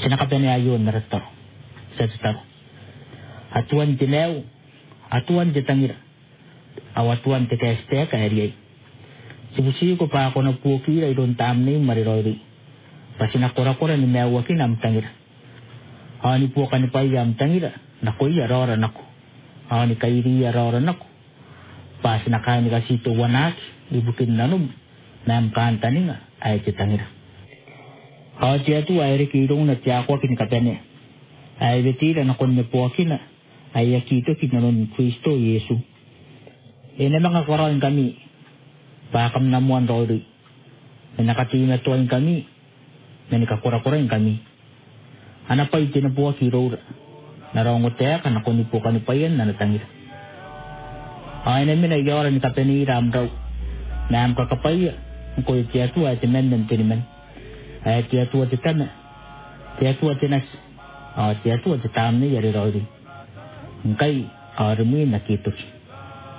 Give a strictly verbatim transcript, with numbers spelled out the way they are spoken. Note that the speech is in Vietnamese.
nakapene ayun narator sa taro atuan tineu atuan jetangira awatuan te keste ka eri sibusi ko pa ako na puki ay don tamni marirori pasina kora kora ni mewa kinam tangira ani po kan pa yam tangira nakoy arora nako ani kairi arora nako pas nakani kasito wanak ibukin nanum nam kantaninga ay jetangira Aja tu air kirong na tiya ko kin kapene. Ay betira na kon po kina ay yakito kinanon Kristo Yesu. Ina mga koron kami bakam namuan rori. Na nakatina tuan kami na nikakura-kurain kami. Ana pa itinabuwa kirora. Narongo tiya ka na kon po kanipayan na natangir. Ay namin ay yara ni kapene iram raw. Na am kakapaya ang kuya tiya tu ay timen ng tinimen. Ay tiya tuwa ti tama, tiya tuwa ti nas, tiya tuwa ti tam ni yari rodi. Ngkay, arumi nakito.